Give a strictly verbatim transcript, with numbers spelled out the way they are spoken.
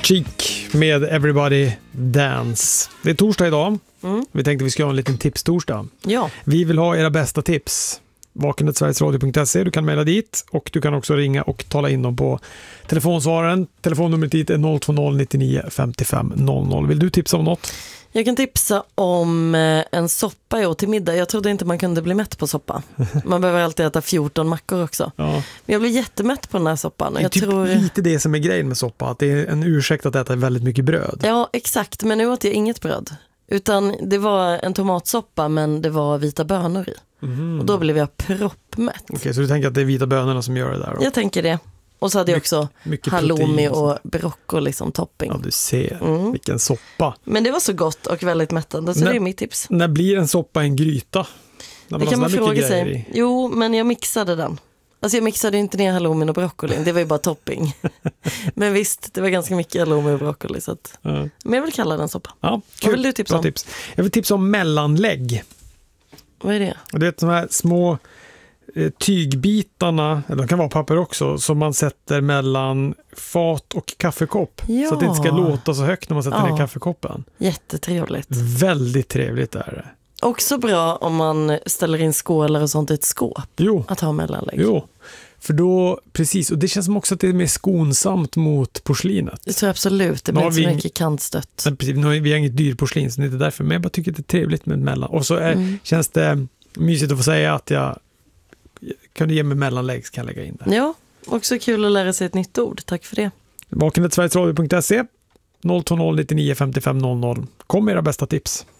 Cheek med Everybody Dance. Det är torsdag idag. Mm. Vi tänkte vi ska ha en liten tipstorsdag. Ja. Vi vill ha era bästa tips. vakenet sveriges radio punkt se. Du kan mejla dit och du kan också ringa och tala in dem på telefonsvararen. Telefonnumret dit är noll två noll nittionio femtiofem noll noll. Vill du tipsa om något? Jag kan tipsa om en soppa jag åt till middag. Jag trodde inte man kunde bli mätt på soppa. Man behöver alltid äta fjorton mackor också. Ja. Men jag blev jättemätt på den här soppan. Det är jag typ tror... lite det som är grejen med soppa. Att det är en ursäkt att äta väldigt mycket bröd. Ja, exakt. Men nu åt jag inget bröd. Utan det var en tomatsoppa men det var vita bönor i. Mm. Och då blev jag proppmätt. Okej, okay, så du tänker att det är vita bönorna som gör det där då? Jag tänker det. Och så hade jag också mycket halloumi och, och broccoli som topping. Ja, du ser. Mm. Vilken soppa. Men det var så gott och väldigt mättande, så när, det är mitt tips. När blir en soppa en gryta? När det kan man fråga sig. I. Jo, men jag mixade den. Alltså jag mixade inte ner halloumi och broccoli. Det var ju bara topping. Men visst, det var ganska mycket halloumi och broccoli. Så att, ja. Men jag vill kalla den soppa. Ja, vad vill du tipsa Bra om? Tips. Jag vill tipsa om mellanlägg. Vad är det? Det är de här små eh, tygbitarna, eller de kan vara papper också, som man sätter mellan fat och kaffekopp. Ja. Så att det inte ska låta så högt när man sätter ja. ner kaffekoppen. Jättetrevligt. Väldigt trevligt är det. Också bra om man ställer in skålar och sånt i ett skåp. Jo. Att ha mellanlägg. Jo, för då, precis, och det känns som också att det är mer skonsamt mot porslinet. Det tror jag absolut, det blir inte så mycket ing... kantstött. Nej, precis, nu har vi har inget dyr porslin så det är inte därför, men jag bara tycker att det är trevligt med mellan. Och så är, mm. känns det mysigt att få säga att jag kan du ge mig mellanlägg så kan jag lägga in det. Ja, också kul att lära sig ett nytt ord, tack för det. vakenet sveriges radio punkt se noll två noll nittionio femtiofem noll noll. Kom med era bästa tips.